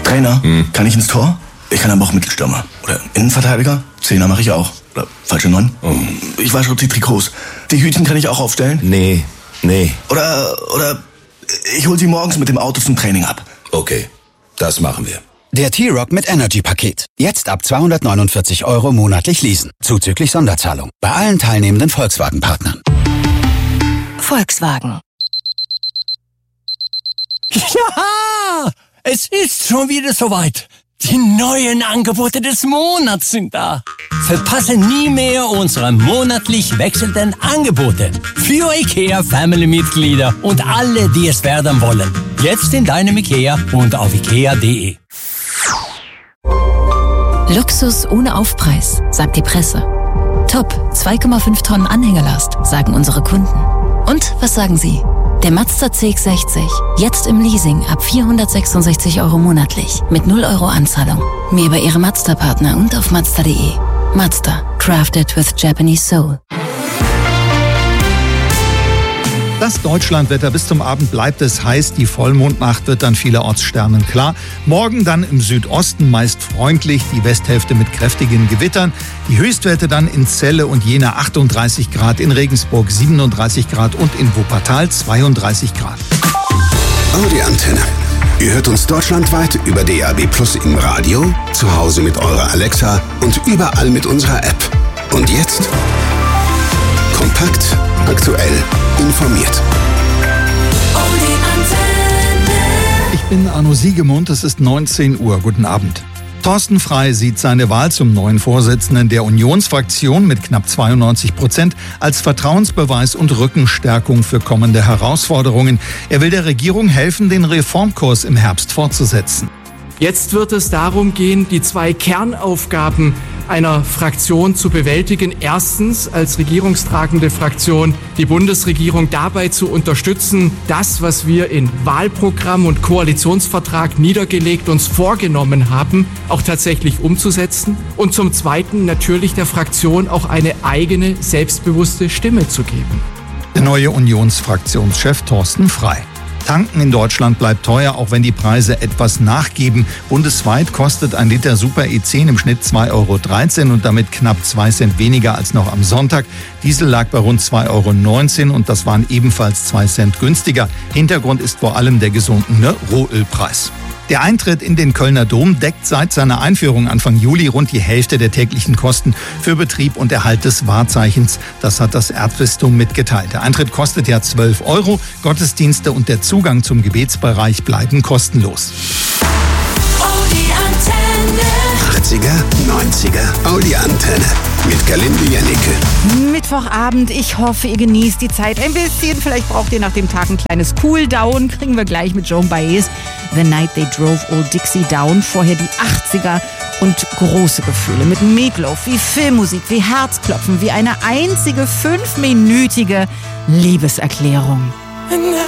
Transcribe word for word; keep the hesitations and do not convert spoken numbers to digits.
Trainer, hm. kann ich ins Tor? Ich kann aber auch Mittelstürmer. Oder Innenverteidiger? Zehner mache ich auch. Oder falsche Neun? Oh. Ich wasche die Trikots. Die Hütchen kann ich auch aufstellen? Nee, nee. Oder, oder ich hol sie morgens mit dem Auto zum Training ab. Okay, das machen wir. Der T-Rock mit Energy-Paket. Jetzt ab zweihundertneunundvierzig Euro monatlich leasen. Zuzüglich Sonderzahlung. Bei allen teilnehmenden Volkswagen-Partnern. Volkswagen. Ja, es ist schon wieder soweit. Die neuen Angebote des Monats sind da. Verpasse nie mehr unsere monatlich wechselnden Angebote. Für IKEA Family-Mitglieder und alle, die es werden wollen. Jetzt in deinem IKEA und auf ikea punkt de. Luxus ohne Aufpreis, sagt die Presse. Top, zwei Komma fünf Tonnen Anhängerlast, sagen unsere Kunden. Und was sagen Sie? Der Mazda C X sechzig, jetzt im Leasing ab vierhundertsechsundsechzig Euro monatlich, mit null Euro Anzahlung. Mehr bei Ihrem Mazda-Partner und auf mazda punkt de. Mazda, crafted with Japanese soul. Das Deutschlandwetter bis zum Abend bleibt es heiß. Die Vollmondnacht wird dann vielerorts sternenklar. Morgen dann im Südosten meist freundlich, die Westhälfte mit kräftigen Gewittern. Die Höchstwerte dann in Celle und Jena achtunddreißig Grad, in Regensburg siebenunddreißig Grad und in Wuppertal zweiunddreißig Grad. Audi Antenne. Ihr hört uns deutschlandweit über D A B Plus im Radio, zu Hause mit eurer Alexa und überall mit unserer App. Und jetzt kompakt, aktuell, informiert. Ich bin Arno Siegemund, es ist neunzehn Uhr. Guten Abend. Thorsten Frey sieht seine Wahl zum neuen Vorsitzenden der Unionsfraktion mit knapp zweiundneunzig Prozent als Vertrauensbeweis und Rückenstärkung für kommende Herausforderungen. Er will der Regierung helfen, den Reformkurs im Herbst fortzusetzen. Jetzt wird es darum gehen, die zwei Kernaufgaben einer Fraktion zu bewältigen. Erstens, als regierungstragende Fraktion die Bundesregierung dabei zu unterstützen, das, was wir in Wahlprogramm und Koalitionsvertrag niedergelegt uns vorgenommen haben, auch tatsächlich umzusetzen. Und zum Zweiten natürlich der Fraktion auch eine eigene, selbstbewusste Stimme zu geben. Der neue Unionsfraktionschef Thorsten Frey. Tanken in Deutschland bleibt teuer, auch wenn die Preise etwas nachgeben. Bundesweit kostet ein Liter Super E zehn im Schnitt zwei Euro dreizehn und damit knapp zwei Cent weniger als noch am Sonntag. Diesel lag bei rund zwei Euro neunzehn und das waren ebenfalls zwei Cent günstiger. Hintergrund ist vor allem der gesunkene Rohölpreis. Der Eintritt in den Kölner Dom deckt seit seiner Einführung Anfang Juli rund die Hälfte der täglichen Kosten für Betrieb und Erhalt des Wahrzeichens. Das hat das Erzbistum mitgeteilt. Der Eintritt kostet ja zwölf Euro. Gottesdienste und der Zugang zum Gebetsbereich bleiben kostenlos. achtziger, neunziger, Audi Antenne mit Galinde Janneke. Mittwochabend, ich hoffe, ihr genießt die Zeit ein bisschen. Vielleicht braucht ihr nach dem Tag ein kleines Cooldown. Kriegen wir gleich mit Joan Baez. The Night They Drove Old Dixie Down. Vorher die achtziger und große Gefühle mit Meatloaf, wie Filmmusik, wie Herzklopfen, wie eine einzige fünfminütige Liebeserklärung.